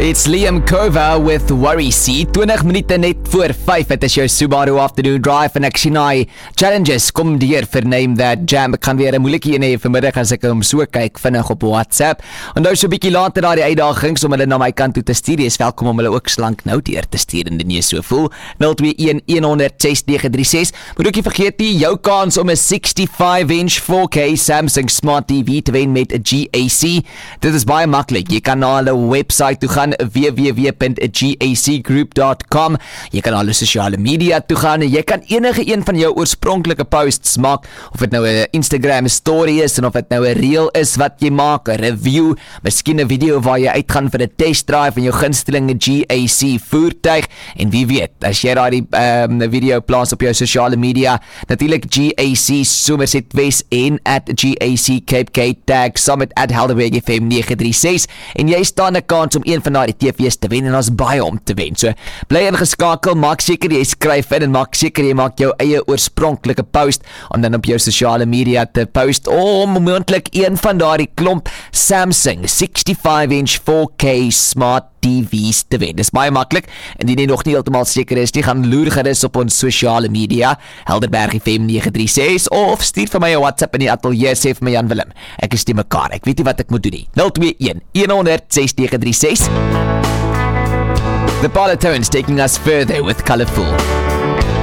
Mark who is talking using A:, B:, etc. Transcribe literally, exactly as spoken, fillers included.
A: It's Liam Kova with Worry Seat. twintig minute net voor vyf. Het is jou Subaru Afternoon Drive en ek sien hy challenges kom deur vir Name That Jam. Ek gaan weer 'n moeilikie een hê vanmiddag as ek hom so kyk vinnig op WhatsApp. En nou so 'n bietjie later daai uitdagings om hulle na my kant toe te stuur. Jy is welkom om hulle ook slank nou deur te stuur indien jy so voel. nul twee een een honderd ses nege drie ses. Moet ook nie vergeet nie jou kans om 'n sixty-five inch four K Samsung Smart T V te wen met 'n G A C. Dit is baie maklik. Jy kan na hulle website toe gaan w w w punt g a c group dot com. Jy kan alle sosiale media toe gaan en jy kan enige een van jou oorspronklike posts maak, of dit nou 'n Instagram story is en of dit nou 'n reel is wat jy maak, 'n review, miskien 'n video waar jy uitgaan vir 'n test drive van jou gunsteling G A C voertuig, en wie weet, as jy daai um, video plaas op jou sosiale media, natuurlik G A C Somerset West en at G A C Cape Gate tag Summit at Helderberg F M nege drie ses, en jy staan 'n kans om een van daai T V's te wen, en ons baie om te wen. So bly ingeskakel, maak seker jy skryf in en maak seker jy maak jou eie oorspronklike post om dan op jou sosiale media te post om moontlik een van daardie klomp Samsung sixty-five inch four K Smart T V's te wen. Dis baie maklik, en die nie nog nie heeltemal seker is, die gaan loer gerus op ons sosiale media, Helderberg F M nege drie ses, of stuur vir my 'n WhatsApp in die ateljee, sê vir my Jan Willem, ek is die mekaar, ek weet nie wat ek moet doen nie. nul twee een een honderd ses nege drie ses. The Polytones taking us further with Colourful.